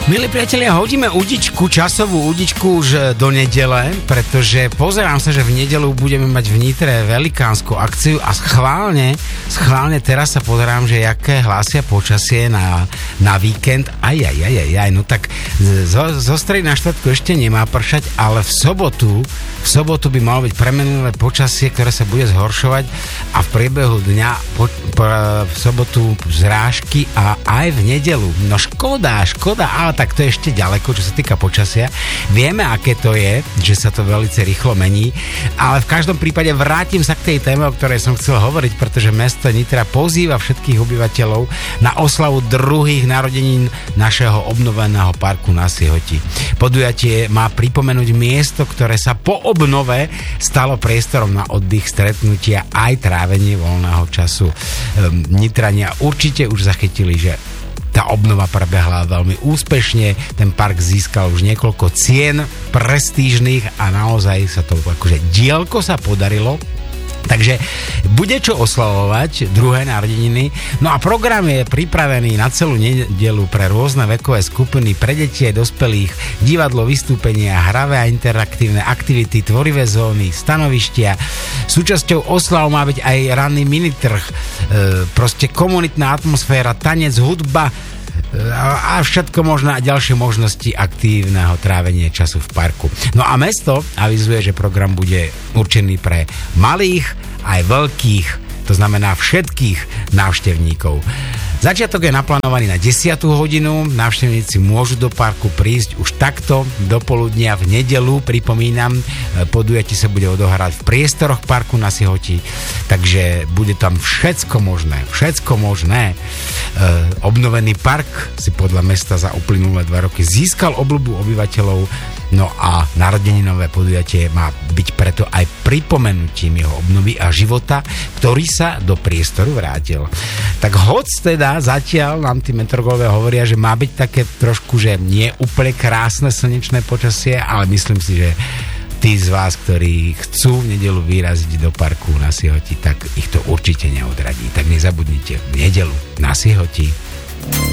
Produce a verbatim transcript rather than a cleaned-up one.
Milí priatelia, hodíme udičku, časovú udičku už do nedele, pretože pozerám sa, že v nedelu budeme mať v Nitre velikánsku akciu a schválne, schválne teraz sa pozerám, že jaké hlásia počasie na, na víkend. Aj, aj, aj, aj, aj, no tak zo, zo stredy na štvrtku ešte nemá pršať, ale v sobotu, v sobotu by malo byť premenulé počasie, ktoré sa bude zhoršovať a v priebehu dňa po, po, v sobotu zrážky a aj v nedelu. No škoda, škoda, ale tak to je ešte ďaleko, čo sa týka počasia. Vieme, aké to je, že sa to veľmi rýchlo mení, ale v každom prípade vrátim sa k tej téme, o ktorej som chcel hovoriť, pretože mesto Nitra pozýva všetkých obyvateľov na oslavu druhých narodenín našeho obnoveného parku na Sihoti. Podujatie má pripomenúť miesto, ktoré sa po obnove stalo priestorom na oddych, stretnutia aj trávenie voľného času. Nitrania určite už zachytili, že tá obnova prebehla veľmi úspešne, ten park získal už niekoľko cien prestížnych a naozaj sa to akože dielko sa podarilo. Takže bude čo oslavovať druhé narodeniny. No a program je pripravený na celú nedeľu pre rôzne vekové skupiny, pre deti aj dospelých, divadlo, vystúpenia, hravé a interaktívne aktivity, tvorivé zóny, stanovištia. Súčasťou oslav má byť aj ranný minitrh, e, proste komunitná atmosféra, tanec, hudba a všetko možné a ďalšie možnosti aktívneho trávenia času v parku. No a mesto avizuje, že program bude určený pre malých aj veľkých, to znamená všetkých návštevníkov. Začiatok je naplánovaný na desiatu hodinu, návštevníci môžu do parku prísť už takto do poludnia v nedeľu, pripomínam, podujatie sa bude odohrať v priestoroch parku na Sihoti, takže bude tam všetko možné, všetko možné. E, obnovený park si podľa mesta za uplynulé dva roky získal obľubu obyvateľov, no a narodeninové podujatie má byť preto aj pripomenutím jeho obnovy a života, ktorý sa do priestoru vrátil. Tak hoc teda zatiaľ nám tí meteorológovia hovoria, že má byť také trošku, že nie úplne krásne slnečné počasie, ale myslím si, že tí z vás, ktorí chcú v nedeľu vyraziť do parku na Sihoti, tak ich to určite neodradí. Tak nezabudnite v nedeľu na Sihoti.